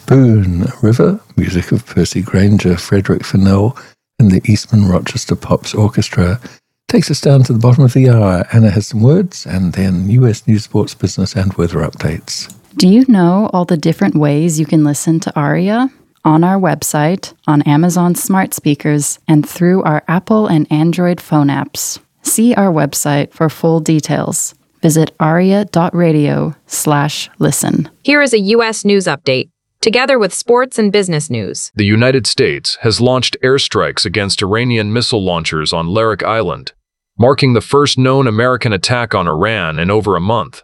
Spoon River, music of Percy Granger, Frederick Fennell, and the Eastman Rochester Pops Orchestra, takes us down to the bottom of the hour. Anna has some words, and then US news, sports, business, and weather updates. Do you know all the different ways you can listen to ARIA? On our website, on Amazon smart speakers, and through our Apple and Android phone apps. See our website for full details. Visit aria.radio/listen. Here is a U.S. news update, together with sports and business news. The United States has launched airstrikes against Iranian missile launchers on Larak Island, marking the first known American attack on Iran in over a month.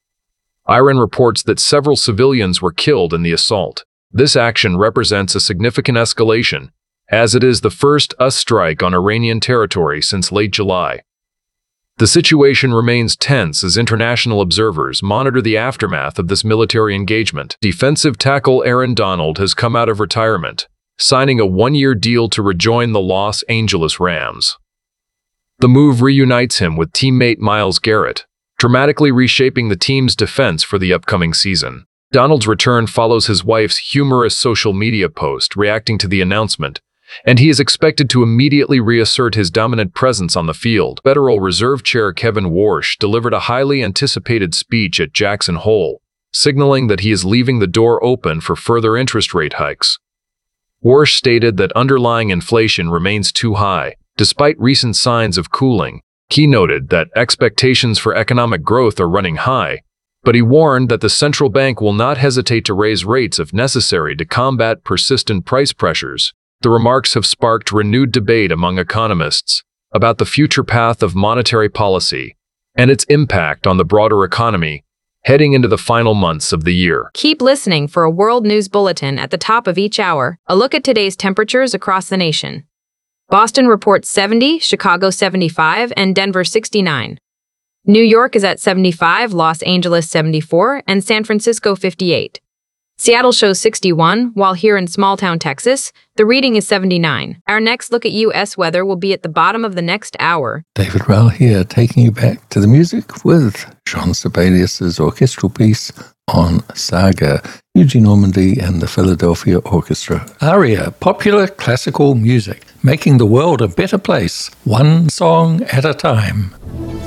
Iran reports that several civilians were killed in the assault. This action represents a significant escalation, as it is the first US strike on Iranian territory since late July. The situation remains tense as international observers monitor the aftermath of this military engagement. Defensive tackle Aaron Donald has come out of retirement, signing a one-year deal to rejoin the Los Angeles Rams. The move reunites him with teammate Myles Garrett, dramatically reshaping the team's defense for the upcoming season. Donald's return follows his wife's humorous social media post reacting to the announcement, and he is expected to immediately reassert his dominant presence on the field. Federal Reserve Chair Kevin Warsh delivered a highly anticipated speech at Jackson Hole, signaling that he is leaving the door open for further interest rate hikes. Warsh stated that underlying inflation remains too high, despite recent signs of cooling. He noted that expectations for economic growth are running high, but he warned that the central bank will not hesitate to raise rates if necessary to combat persistent price pressures. The remarks have sparked renewed debate among economists about the future path of monetary policy and its impact on the broader economy heading into the final months of the year. Keep listening for a World News Bulletin at the top of each hour. A look at today's temperatures across the nation. Boston reports 70, Chicago 75, and Denver 69. New York is at 75, Los Angeles 74, and San Francisco 58. Seattle shows 61, while here in small-town Texas, the reading is 79. Our next look at U.S. weather will be at the bottom of the next hour. David Rowell here, taking you back to the music with Jean Sibelius's orchestral piece on Saga, Eugene Ormandy and the Philadelphia Orchestra. ARIA, popular classical music, making the world a better place, one song at a time.